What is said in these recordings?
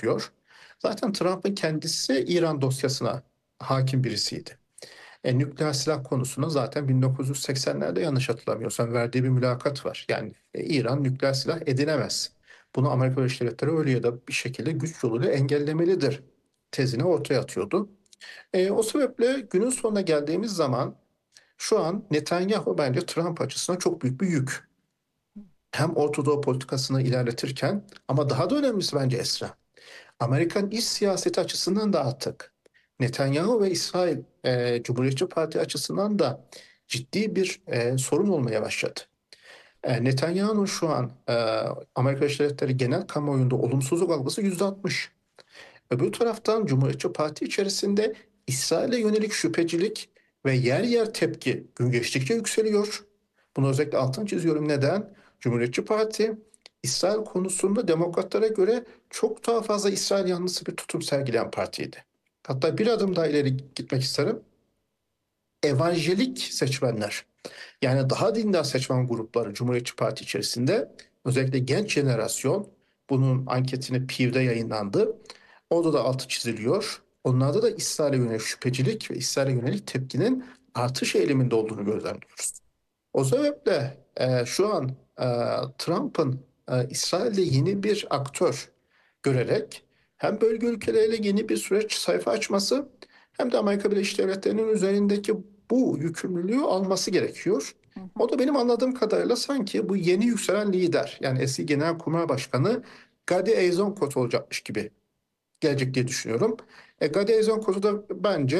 yapıyor. Zaten Trump'ın kendisi İran dosyasına hakim birisiydi. Nükleer silah konusunda zaten 1980'lerde yanlış hatırlamıyorsam verdiği bir mülakat var. Yani İran nükleer silah edinemez. Bunu Amerika Birleşik Devletleri öyle ya da bir şekilde güç yoluyla engellemelidir tezini ortaya atıyordu. O sebeple günün sonuna geldiğimiz zaman şu an Netanyahu bence Trump açısından çok büyük bir yük. Hem Orta Doğu politikasını ilerletirken ama daha da önemlisi bence Esra. Amerikan iç siyaseti açısından da artık Netanyahu ve İsrail Cumhuriyetçi Parti açısından da ciddi bir sorun olmaya başladı. Netanyahu'nun şu an Amerika Birleşik Devletleri genel kamuoyunda olumsuzluk algısı %60. Öbür taraftan Cumhuriyetçi Parti içerisinde İsrail'e yönelik şüphecilik ve yer yer tepki gün geçtikçe yükseliyor. Bunu özellikle altını çiziyorum. Neden? Cumhuriyetçi Parti İsrail konusunda demokratlara göre çok daha fazla İsrail yanlısı bir tutum sergileyen partiydi. Hatta bir adım daha ileri gitmek isterim. Evanjelik seçmenler, yani daha dindar seçmen grupları Cumhuriyetçi Parti içerisinde, özellikle genç jenerasyon, bunun anketini Pew'de yayınlandı. Orada da altı çiziliyor. Onlarda da İsrail'e yönelik şüphecilik ve İsrail'e yönelik tepkinin artış eğiliminde olduğunu gözlemliyoruz. O sebeple şu an Trump'ın İsrail'de yeni bir aktör görerek hem bölge ülkeleriyle yeni bir süreç sayfa açması hem de Amerika Birleşik Devletleri'nin üzerindeki bu yükümlülüğü alması gerekiyor. O da benim anladığım kadarıyla sanki bu yeni yükselen lider, yani eski Genelkurmay Başkanı Gadi Eisenkot olacakmış gibi gelecek diye düşünüyorum. Gadi Eisenkot'u da bence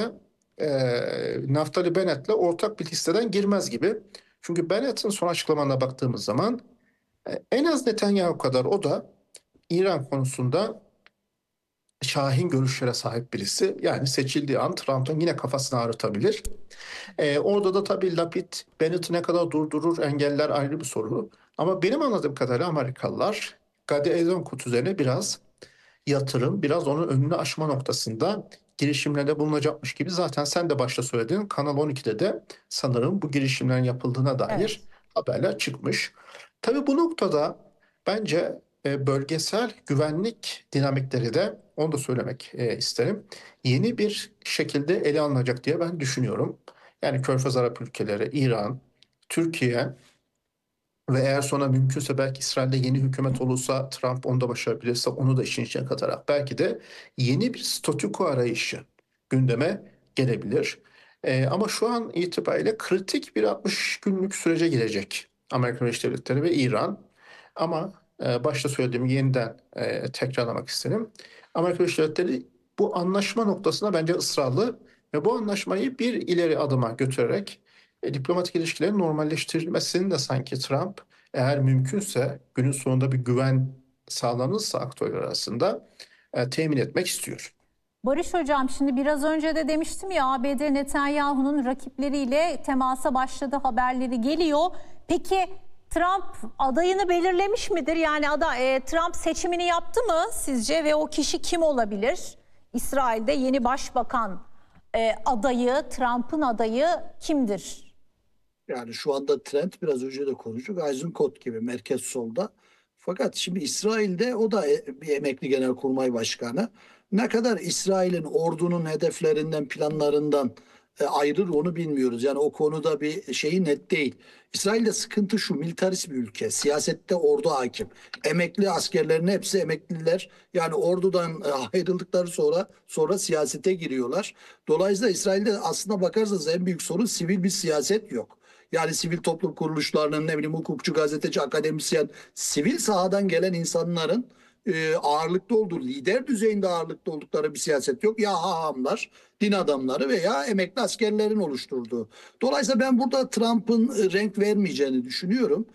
Naftali Bennett'le ortak bir listeden girmez gibi. Çünkü Bennett'in son açıklamalarına baktığımız zaman en az Netanyahu kadar o da İran konusunda şahin görüşlere sahip birisi. Yani seçildiği an Trump'ın yine kafasını ağrıtabilir. Orada da tabii Lapid Bennett'i ne kadar durdurur, engeller ayrı bir soru. Ama benim anladığım kadarıyla Amerikalılar Gadi Eisenkot üzerine biraz yatırım, biraz onun önünü aşma noktasında girişimlerde bulunacakmış gibi. Zaten sen de başta söyledin, Kanal 12'de de sanırım bu girişimlerin yapıldığına dair Evet. haberler çıkmış. Tabii bu noktada bence bölgesel güvenlik dinamikleri de, onu da söylemek isterim, yeni bir şekilde ele alınacak diye ben düşünüyorum. Yani Körfez Arap ülkeleri, İran, Türkiye ve eğer sonra mümkünse belki İsrail'de yeni hükümet olursa, Trump onu da başarabilirse, onu da işin içine katarak belki de yeni bir statüko arayışı gündeme gelebilir. Ama şu an itibariyle kritik bir 60 günlük sürece girecek Amerika Birleşik Devletleri ve İran. Ama başta söylediğimi yeniden tekrarlamak isterim. Amerika Birleşik Devletleri bu anlaşma noktasına bence ısrarlı ve bu anlaşmayı bir ileri adıma götürerek diplomatik ilişkilerin normalleştirilmesini de sanki Trump, eğer mümkünse günün sonunda bir güven sağlanırsa aktörler arasında temin etmek istiyor. Barış Hocam, şimdi biraz önce de demiştim ya, ABD Netanyahu'nun rakipleriyle temasa başladı haberleri geliyor. Peki Trump adayını belirlemiş midir? Yani Trump seçimini yaptı mı sizce ve o kişi kim olabilir? İsrail'de yeni başbakan adayı, Trump'ın adayı kimdir? Yani şu anda trend, biraz önce de konuştuk, Eisenkot gibi merkez solda. Fakat şimdi İsrail'de o da bir emekli genelkurmay başkanı. Ne kadar İsrail'in ordunun hedeflerinden, planlarından ayrır onu bilmiyoruz. Yani o konuda bir şeyi net değil. İsrail'de sıkıntı şu: militarist bir ülke. Siyasette ordu hakim. Emekli askerlerin hepsi emekliler. Yani ordudan ayrıldıkları sonra siyasete giriyorlar. Dolayısıyla İsrail'de aslına bakarsanız en büyük sorun, sivil bir siyaset yok. Yani sivil toplum kuruluşlarının, ne bileyim, hukukçu, gazeteci, akademisyen, sivil sahadan gelen insanların ağırlıklı olduğu, lider düzeyinde ağırlıklı oldukları bir siyaset yok. Ya hahamlar, din adamları veya emekli askerlerin oluşturduğu. Dolayısıyla ben burada Trump'ın renk vermeyeceğini düşünüyorum.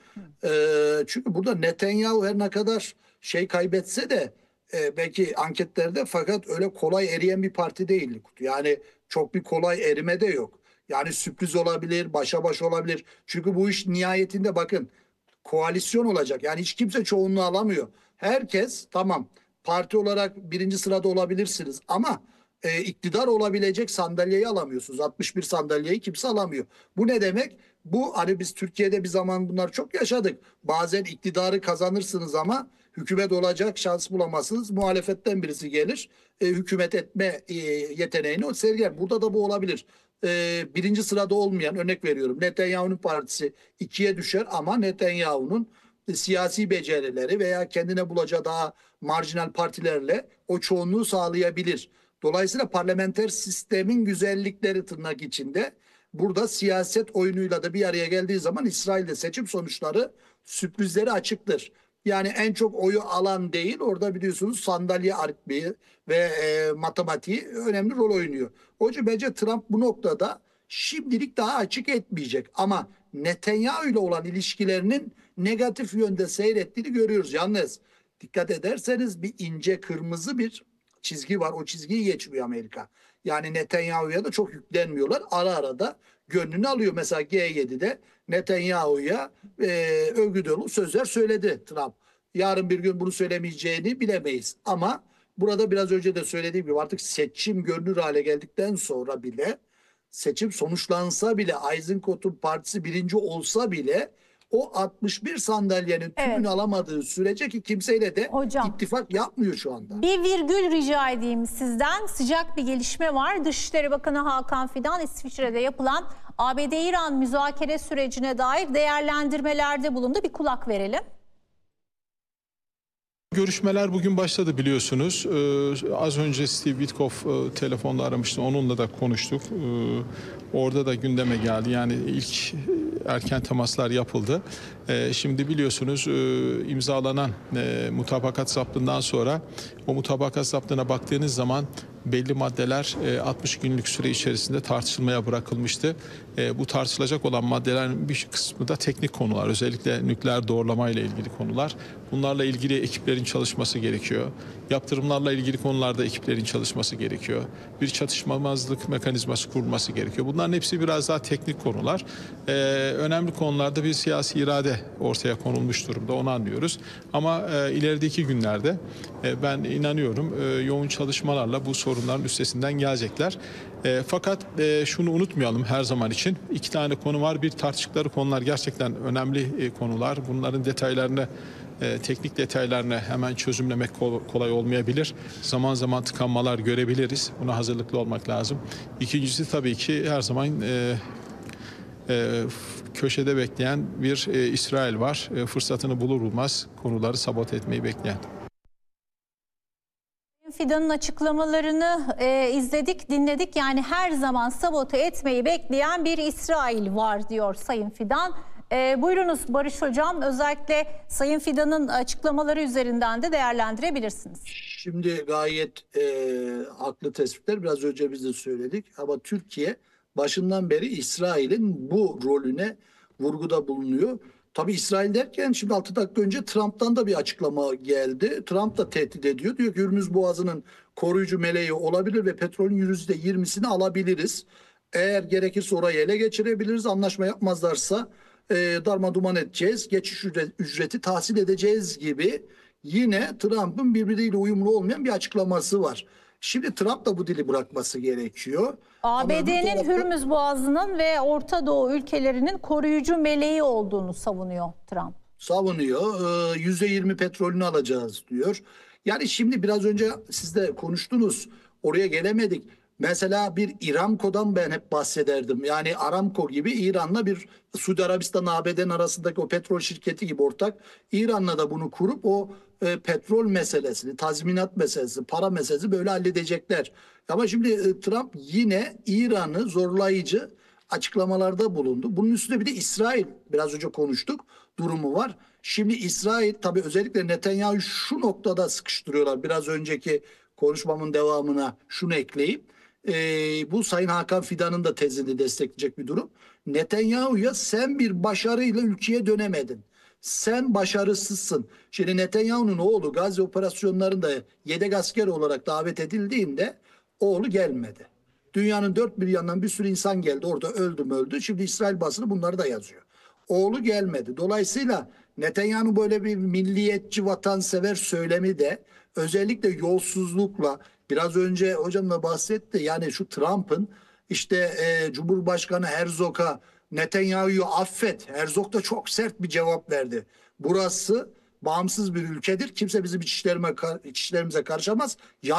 Çünkü burada Netanyahu her ne kadar şey kaybetse de belki anketlerde, fakat öyle kolay eriyen bir parti değil. Yani çok bir kolay erime de yok. Yani sürpriz olabilir, başa baş olabilir. Çünkü bu iş nihayetinde, bakın, koalisyon olacak. Yani hiç kimse çoğunluğu alamıyor. Herkes, tamam, parti olarak birinci sırada olabilirsiniz ama iktidar olabilecek sandalyeyi alamıyorsunuz. 61 sandalyeyi kimse alamıyor. Bu ne demek? Bu, hani biz Türkiye'de bir zaman bunlar çok yaşadık. Bazen iktidarı kazanırsınız ama hükümet olacak şans bulamazsınız. Muhalefetten birisi gelir. Hükümet etme yeteneğini o sergiler. Burada da bu olabilir. Birinci sırada olmayan, örnek veriyorum, Netanyahu'nun partisi ikiye düşer ama Netanyahu'nun siyasi becerileri veya kendine bulacağı daha marjinal partilerle o çoğunluğu sağlayabilir. Dolayısıyla parlamenter sistemin güzellikleri tırnak içinde burada siyaset oyunuyla da bir araya geldiği zaman İsrail'de seçim sonuçları sürprizleri açıktır. Yani en çok oyu alan değil, orada biliyorsunuz sandalye aritmeyi ve matematiği önemli rol oynuyor. O yüzden bence Trump bu noktada şimdilik daha açık etmeyecek. Ama Netanyahu ile olan ilişkilerinin negatif yönde seyrettiğini görüyoruz. Yalnız dikkat ederseniz bir ince kırmızı bir çizgi var. O çizgiyi geçmiyor Amerika. Yani Netanyahu'ya da çok yüklenmiyorlar. Ara ara da gönlünü alıyor. Mesela G7'de Netanyahu'ya övgü dolu sözler söyledi Trump. Yarın bir gün bunu söylemeyeceğini bilemeyiz. Ama burada biraz önce de söylediğim gibi artık seçim görünür hale geldikten sonra bile, seçim sonuçlansa bile, Eisenkot'un partisi birinci olsa bile o 61 sandalyenin tümünü alamadığı sürece, ki kimseyle de ittifak yapmıyor şu anda. Bir virgül rica edeyim sizden. Sıcak bir gelişme var. Dışişleri Bakanı Hakan Fidan İsviçre'de yapılan ABD-İran müzakere sürecine dair değerlendirmelerde bulundu. Bir kulak verelim. Görüşmeler bugün başladı biliyorsunuz. Az önce Steve Witkoff telefonda aramıştı. Onunla da konuştuk. Orada da gündeme geldi. Yani ilk erken temaslar yapıldı. Şimdi biliyorsunuz imzalanan mutabakat zaptından sonra o mutabakat zaptına baktığınız zaman belli maddeler 60 günlük süre içerisinde tartışılmaya bırakılmıştı. Bu tartışılacak olan maddelerin bir kısmı da teknik konular. Özellikle nükleer doğrulama ile ilgili konular. Bunlarla ilgili ekiplerin çalışması gerekiyor. Yaptırımlarla ilgili konularda ekiplerin çalışması gerekiyor. Bir çatışmamazlık mekanizması kurulması gerekiyor. Bunların hepsi biraz daha teknik konular. Önemli konularda bir siyasi irade ortaya konulmuş durumda, onu anlıyoruz. Ama ilerideki günlerde ben inanıyorum yoğun çalışmalarla bu sorunların üstesinden gelecekler. Fakat şunu unutmayalım her zaman için. İki tane konu var. Bir, tartıştıkları konular gerçekten önemli konular. Bunların detaylarını, teknik detaylarını hemen çözümlemek kolay olmayabilir. Zaman zaman tıkanmalar görebiliriz. Buna hazırlıklı olmak lazım. İkincisi tabii ki her zaman köşede bekleyen bir İsrail var. Fırsatını bulur bulmaz konuları sabote etmeyi bekleyen. Fidan'ın açıklamalarını izledik, dinledik. Yani her zaman sabote etmeyi bekleyen bir İsrail var diyor Sayın Fidan. Buyurunuz Barış Hocam, özellikle Sayın Fidan'ın açıklamaları üzerinden de değerlendirebilirsiniz. Şimdi gayet haklı tespitler, biraz önce biz de söyledik, ama Türkiye başından beri İsrail'in bu rolüne vurguda bulunuyor. Tabii İsrail derken şimdi 6 dakika önce Trump'tan da bir açıklama geldi. Trump da tehdit ediyor. Diyor ki Hürmüz Boğazı'nın koruyucu meleği olabilir ve petrolün %20'sini alabiliriz. Eğer gerekirse orayı ele geçirebiliriz. Anlaşma yapmazlarsa darma duman edeceğiz. Geçiş ücreti tahsil edeceğiz gibi yine Trump'ın birbiriyle uyumlu olmayan bir açıklaması var. Şimdi Trump da bu dili bırakması gerekiyor. ABD'nin Hürmüz Boğazı'nın ve Orta Doğu ülkelerinin koruyucu meleği olduğunu savunuyor Trump. Savunuyor. %20 petrolünü alacağız diyor. Yani şimdi biraz önce siz de konuştunuz. Oraya gelemedik. Mesela bir Aramco'dan ben hep bahsederdim. Yani Aramco gibi İran'la bir Suudi Arabistan ABD'nin arasındaki o petrol şirketi gibi ortak. İran'la da bunu kurup o petrol meselesini, tazminat meselesi, para meselesi böyle halledecekler. Ama şimdi Trump yine İran'ı zorlayıcı açıklamalarda bulundu. Bunun üstüne bir de İsrail, biraz önce konuştuk, durumu var. Şimdi İsrail tabii özellikle Netanyahu şu noktada sıkıştırıyorlar. Biraz önceki konuşmamın devamına şunu ekleyeyim. Bu Sayın Hakan Fidan'ın da tezini destekleyecek bir durum. Netanyahu'ya sen bir başarıyla ülkeye dönemedin. Sen başarısızsın. Şimdi Netanyahu'nun oğlu Gazze operasyonlarında yedek asker olarak davet edildiğinde oğlu gelmedi. Dünyanın dört bir yanından bir sürü insan geldi. Orada öldü. Şimdi İsrail basını bunları da yazıyor. Oğlu gelmedi. Dolayısıyla Netanyahu böyle bir milliyetçi, vatansever söylemi de özellikle yolsuzlukla, biraz önce hocam da bahsetti. Yani şu Trump'ın işte Cumhurbaşkanı Herzog'a Netanyahu'yu affet. Herzog da çok sert bir cevap verdi. Burası bağımsız bir ülkedir. Kimse bizim iç işlerimize karışamaz.